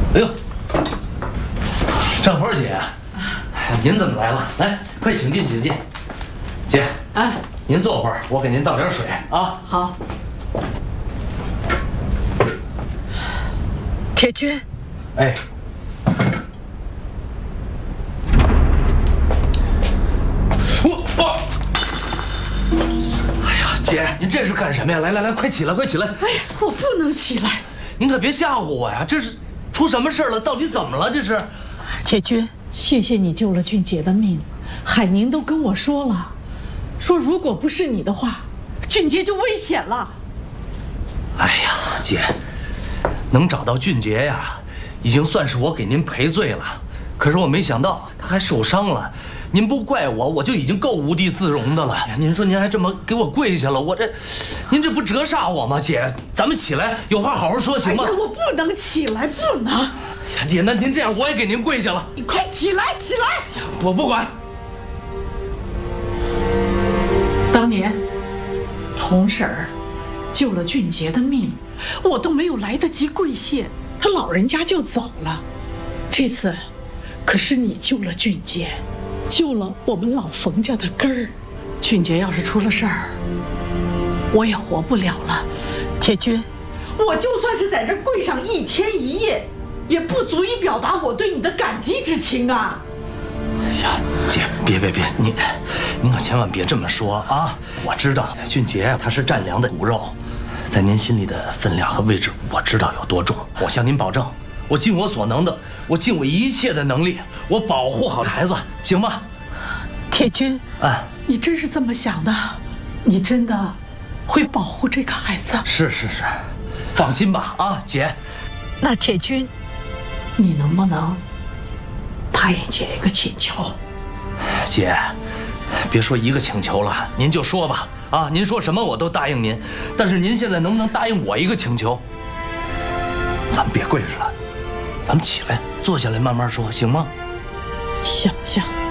哎呦，张花姐，您怎么来了？来，快请进，请进。姐， 哎， 您坐会儿，我给您倒点水啊。 好。铁军， 哎，哎呀，姐，您这是干什么呀？来来来，快起来，快起来！ 哎呀，我不能起来。 您可别吓唬我呀！这是出什么事了？到底怎么了？这是？ 铁军，谢谢你救了俊杰的命。海宁都跟我说了，说如果不是你的话，俊杰就危险了。 哎呀，姐，能找到俊杰呀，已经算是我给您赔罪了。可是我没想到他还受伤了。您不怪我，我就已经够无地自容的了。您说您还这么给我跪下了，您这不折煞我吗？姐，咱们起来，有话好好说，行吗？ 哎呀，我不能起来，不能。 哎呀，姐，那您这样，我也给您跪下了。 你快起来，起来！ 我不管。 当年，童婶儿救了俊杰的命，我都没有来得及跪谢，他老人家就走了。这次，可是你救了俊杰，救了我们老冯家的根儿。俊杰要是出了事儿，我也活不了了。铁军，我就算是在这跪上1天1夜，也不足以表达我对你的感激之情啊！ 哎呀，姐，别，您可千万别这么说啊！我知道俊杰呀，他是战良的骨肉，在您心里的分量和位置，我知道有多重。我向您保证，我尽我所能的，我尽我一切的能力，我保护好孩子，行吗？ 铁军， 哎， 你真是这么想的？你真的会保护这个孩子？ 是，放心吧，啊，姐。 那铁军，你能不能答应姐一个请求？ 姐，别说一个请求了，您就说吧，啊，您说什么我都答应您。但是您现在能不能答应我一个请求？咱们别跪着了，咱们起来，坐下来慢慢说，行吗？ 行。